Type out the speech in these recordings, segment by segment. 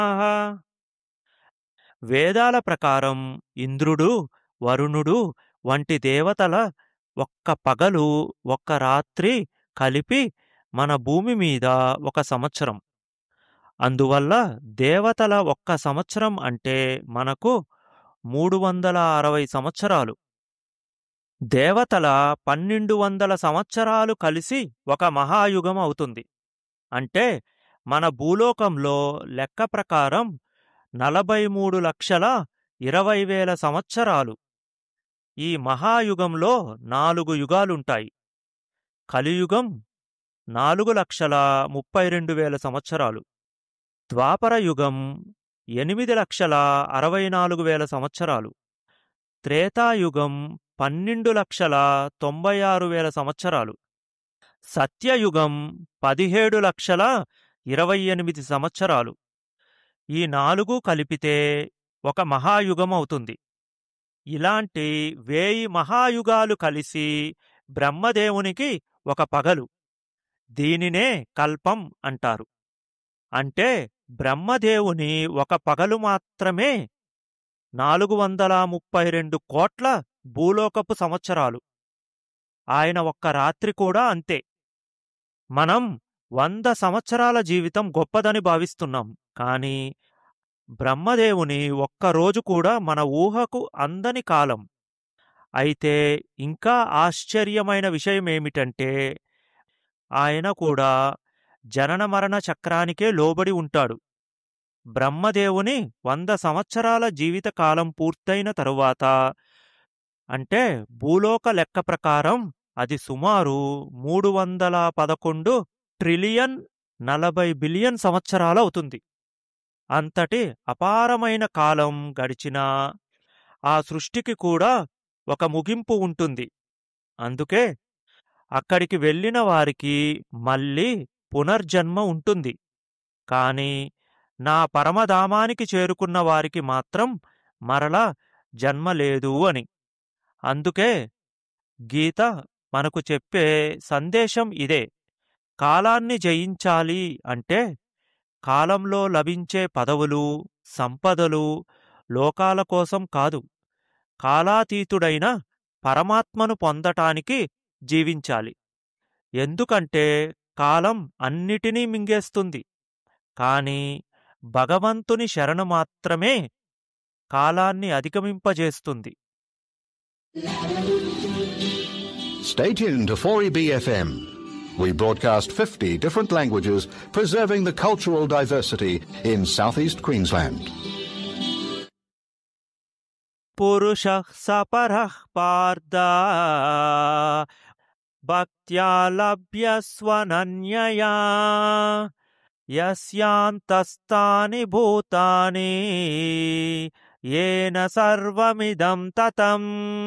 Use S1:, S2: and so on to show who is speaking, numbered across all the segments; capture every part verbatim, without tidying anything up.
S1: వేదాల ప్రకారం ఇంద్రుడు, వరుణుడు వంటి దేవతల ఒక్క పగలు, ఒక్క రాత్రి కలిపి మన భూమి మీద ఒక సంవత్సరం. అందువల్ల దేవతల ఒక్క సంవత్సరం అంటే మనకు మూడు వందల అరవై సంవత్సరాలు. దేవతల పన్నెండు వందల సంవత్సరాలు కలిసి ఒక మహాయుగం అవుతుంది. అంటే మన భూలోకంలో లెక్క ప్రకారం నలభై మూడు లక్షల ఇరవై వేల సంవత్సరాలు. ఈ మహాయుగంలో నాలుగు యుగాలుంటాయి. కలియుగం నాలుగు లక్షల ముప్పై రెండు వేల సంవత్సరాలు, ద్వాపర యుగం ఎనిమిది లక్షల అరవై నాలుగు వేల సంవత్సరాలు, త్రేతాయుగం పన్నెండు లక్షల తొంభై ఆరు వేల సంవత్సరాలు, సత్యయుగం పదిహేడు లక్షల ఇరవై ఎనిమిది సంవత్సరాలు. ఈ నాలుగు కలిపితే ఒక మహాయుగం అవుతుంది. ఇలాంటి వేయి మహాయుగాలు కలిసి బ్రహ్మదేవునికి ఒక పగలు. దీనినే కల్పం అంటారు. అంటే బ్రహ్మదేవుని ఒక పగలు మాత్రమే నాలుగు వందల ముప్పై రెండు కోట్ల భూలోకపు సంవత్సరాలు. ఆయన ఒక్క రాత్రి కూడా అంతే. మనం వంద సంవత్సరాల జీవితం గొప్పదని భావిస్తున్నాం. కానీ బ్రహ్మదేవుని ఒక్కరోజు కూడా మన ఊహకు అందని కాలం. అయితే ఇంకా ఆశ్చర్యమైన విషయమేమిటంటే ఆయన కూడా జనన మరణ చక్రానికే లోబడి ఉంటాడు. బ్రహ్మదేవుని వంద సంవత్సరాల జీవితకాలం పూర్తయిన తరువాత, అంటే భూలోక లెక్క ప్రకారం అది సుమారు మూడు వందల పదకొండు ట్రిలియన్ నలభై బిలియన్ సంవత్సరాలవుతుంది. అంతటి అపారమైన కాలం గడిచినా ఆ సృష్టికి కూడా ఒక ముగింపు ఉంటుంది. అందుకే అక్కడికి వెళ్ళిన వారికి మళ్ళీ పునర్జన్మ ఉంటుంది. కాని నా పరమధామానికి చేరుకున్న వారికి మాత్రం మరలా జన్మ లేదు అని. అందుకే గీత మనకు చెప్పే సందేశం ఇదే. కాలాన్ని జయించాలి అంటే కాలంలో లభించే పదవులు, సంపదలు, లోకాల కోసం కాదు, కాలాతీతుడైన పరమాత్మను పొందటానికి జీవించాలి. ఎందుకంటే కాలం అన్నిటినీ మింగేస్తుంది. కాని భగవంతుని శరణు మాత్రమే కాలాన్ని అధిగమింపజేస్తుంది.
S2: Stay tuned to four E B F M. We broadcast fifty different languages, preserving the cultural diversity in southeast Queensland.
S1: పురుషః సపరః Partha భక్త్యా లభ్యస్వనన్యయా యస్యాంతస్తాని భూతాని యేన సర్వమిదం తతం.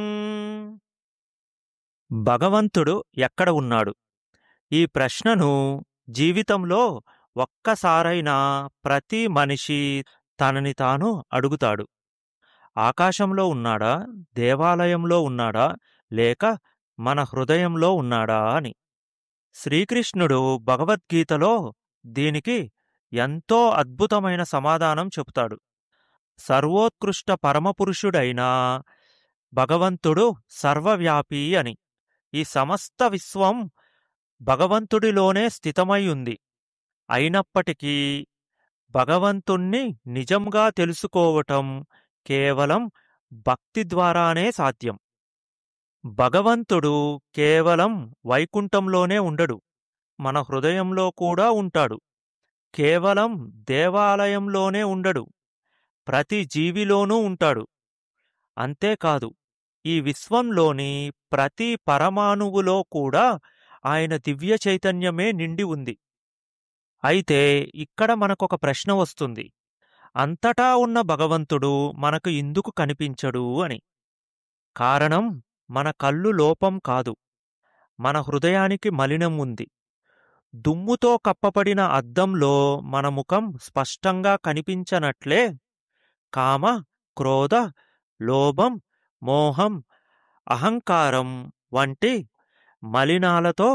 S1: భగవంతుడు ఎక్కడ ఉన్నాడు? ఈ ప్రశ్నను జీవితంలో ఒక్కసారైనా ప్రతి మనిషి తనని తాను అడుగుతాడు. ఆకాశంలో ఉన్నాడా, దేవాలయంలో ఉన్నాడా, లేక మన హృదయంలో ఉన్నాడా అని. శ్రీకృష్ణుడు భగవద్గీతలో దీనికి ఎంతో అద్భుతమైన సమాధానం చెబుతాడు. సర్వోత్కృష్ట పరమపురుషుడైన భగవంతుడు సర్వవ్యాపి అని. ఈ సమస్త విశ్వం భగవంతుడిలోనే స్థితమై ఉంది. అయినప్పటికీ భగవంతుణ్ణి నిజంగా తెలుసుకోవటం కేవలం భక్తి ద్వారానే సాధ్యం. భగవంతుడు కేవలం వైకుంఠంలోనే ఉండడు, మన హృదయంలో కూడా ఉంటాడు. కేవలం దేవాలయంలోనే ఉండడు, ప్రతి జీవిలోనూ ఉంటాడు. అంతేకాదు, ఈ విశ్వంలోని ప్రతి పరమాణువులో కూడా ఆయన దివ్య చైతన్యమే నిండి ఉంది. అయితే ఇక్కడ మనకొక ప్రశ్న వస్తుంది. అంతటా ఉన్న భగవంతుడు మనకు ఎందుకు కనిపించడు అని. కారణం మన కళ్ళు లోపం కాదు, మన హృదయానికి మలినం ఉంది. దుమ్ముతో కప్పబడిన అద్దంలో మన ముఖం స్పష్టంగా కనిపించనట్లే కామ, క్రోధ, లోభం, మోహం, అహంకారం వంటి మలినాలతో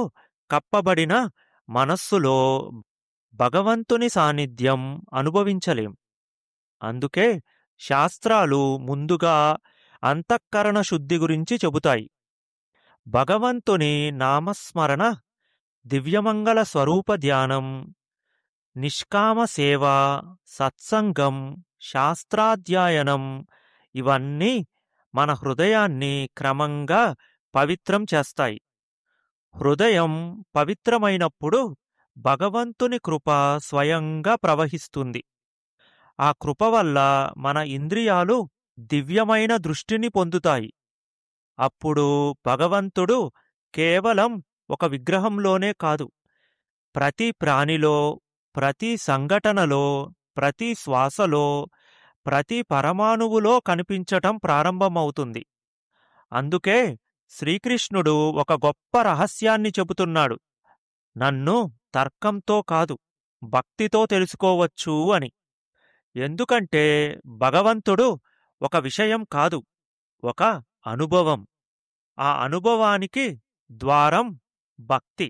S1: కప్పబడిన మనస్సులో భగవంతుని సాన్నిధ్యం అనుభవించలేం. అందుకే శాస్త్రాలు ముందుగా అంతఃకరణ శుద్ధి గురించి చెబుతాయి. భగవంతుని నామస్మరణ, దివ్యమంగళ స్వరూప ధ్యానం, నిష్కామ సేవ, సత్సంగం, శాస్త్రాధ్యయనం ఇవన్నీ మన హృదయాన్ని క్రమంగా పవిత్రం చేస్తాయి. హృదయం పవిత్రమైనప్పుడు భగవంతుని కృప స్వయంగా ప్రవహిస్తుంది. ఆ కృప వల్ల మన ఇంద్రియాలు దివ్యమైన దృష్టిని పొందుతాయి. అప్పుడు భగవంతుడు కేవలం ఒక విగ్రహంలోనే కాదు, ప్రతి ప్రాణిలో, ప్రతి సంఘటనలో, ప్రతి శ్వాసలో, ప్రతి పరమాణువులో కనిపించటం ప్రారంభమవుతుంది. అందుకే శ్రీకృష్ణుడు ఒక గొప్ప రహస్యాన్ని చెబుతున్నాడు. నన్ను తర్కంతో కాదు, భక్తితో తెలుసుకోవచ్చు అని. ఎందుకంటే భగవంతుడు ఒక విషయం కాదు, ఒక అనుభవం. ఆ అనుభవానికి ద్వారం భక్తి.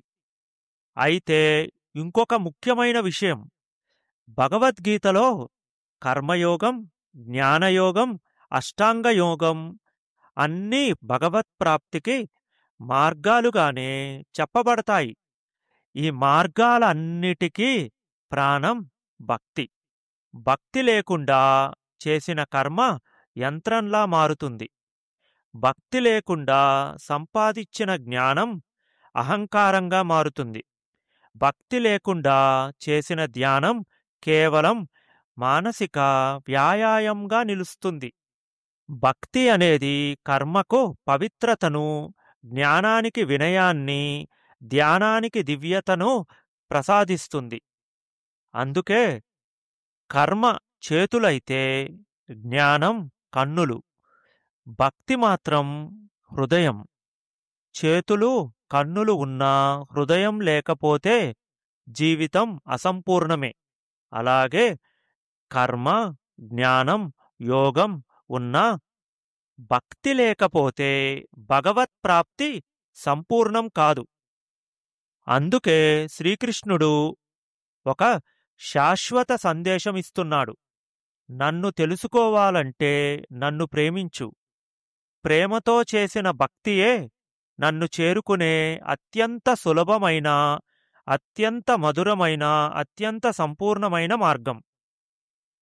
S1: అయితే ఇంకొక ముఖ్యమైన విషయం, భగవద్గీతలో కర్మయోగం, జ్ఞానయోగం, అష్టాంగయోగం అన్నీ భగవత్ప్రాప్తికి మార్గాలుగానే చెప్పబడతాయి. ఈ మార్గాలన్నిటికీ ప్రాణం భక్తి. భక్తి లేకుండా చేసిన కర్మ యంత్రంలా మారుతుంది. భక్తి లేకుండా సంపాదించిన జ్ఞానం అహంకారంగా మారుతుంది. భక్తి లేకుండా చేసిన ధ్యానం కేవలం మానసిక వ్యాయామంగా నిలుస్తుంది. భక్తి అనేది కర్మకు పవిత్రతను, జ్ఞానానికి వినయాన్ని, ధ్యానానికి దివ్యతను ప్రసాదిస్తుంది. అందుకే కర్మ చేతులైతే జ్ఞానం కన్నులు, భక్తి మాత్రం హృదయం. చేతులు కన్నులు ఉన్నా హృదయం లేకపోతే జీవితం అసంపూర్ణమే. అలాగే కర్మ, జ్ఞానం, యోగం ఉన్నా భక్తి లేకపోతే భగవత్ప్రాప్తి సంపూర్ణం కాదు. అందుకే శ్రీకృష్ణుడు ఒక శాశ్వత సందేశమిస్తున్నాడు. నన్ను తెలుసుకోవాలంటే నన్ను ప్రేమించు. ప్రేమతో చేసిన భక్తియే నన్ను చేరుకునే అత్యంత సులభమైన, అత్యంత మధురమైన, అత్యంత సంపూర్ణమైన మార్గం.